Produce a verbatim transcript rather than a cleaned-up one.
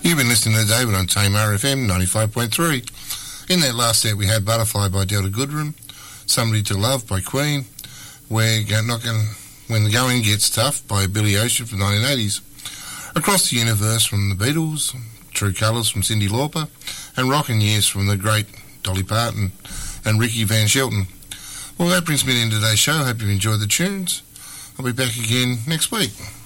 You've been listening to David on Tame R F M ninety-five point three. In that last set, we had Butterfly by Delta Goodrem, Somebody to Love by Queen, We're Not Gonna, When the Going Gets Tough by Billy Ocean from the nineteen eighties, Across the Universe from the Beatles, True Colours from Cyndi Lauper, and Rockin' Years from the great Dolly Parton and Ricky Van Shelton. Well, that brings me to the end of today's show. Hope you've enjoyed the tunes. I'll be back again next week.